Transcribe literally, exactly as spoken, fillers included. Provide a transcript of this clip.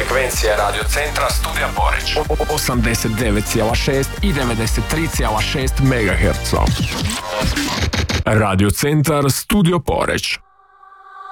Frekvencija Radio Centra Studija Poreć. osamdeset devet zarez šest i devedeset tri zarez šest megaherca. Radio Centar Studio Poreć.